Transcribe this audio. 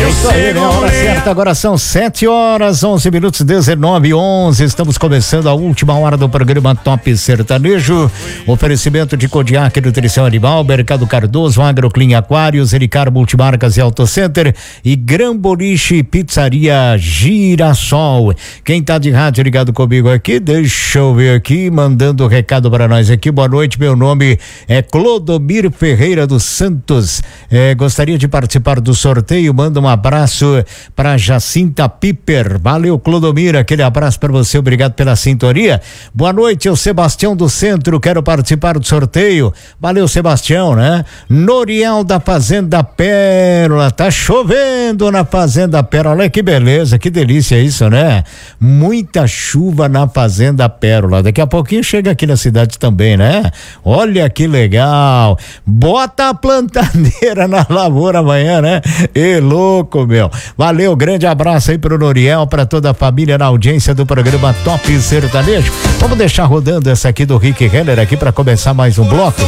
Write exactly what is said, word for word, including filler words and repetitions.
É isso aí, né? A hora certa agora são sete horas, onze minutos, dezenove e onze. Estamos começando a última hora do programa Top Sertanejo. Oferecimento de Kodiak Nutrição Animal, Mercado Cardoso, Agroclean Aquários, Ericar Multimarcas e Auto Center e Gran Boliche Pizzaria Girassol. Quem tá de rádio ligado comigo aqui, deixa eu ver aqui, mandando recado para nós aqui. Boa noite, meu nome é Clodomir Ferreira dos Santos. É, gostaria de participar do sorteio. Manda um abraço para Jacinta Piper. Valeu, Clodomir, aquele abraço para você, obrigado pela sintonia. Boa noite, eu Sebastião do Centro, quero participar do sorteio. Valeu, Sebastião, né? Noriel da Fazenda Pérola, tá chovendo na Fazenda Pérola, olha que beleza, que delícia isso, né? Muita chuva na Fazenda Pérola, daqui a pouquinho chega aqui na cidade também, né? Olha que legal, bota a plantadeira na lavoura amanhã, né? E louco, meu. Valeu, grande abraço aí pro Noriel, pra toda a família na audiência do programa Top Sertanejo. Vamos deixar rodando essa aqui do Rick Renner aqui pra começar mais um bloco.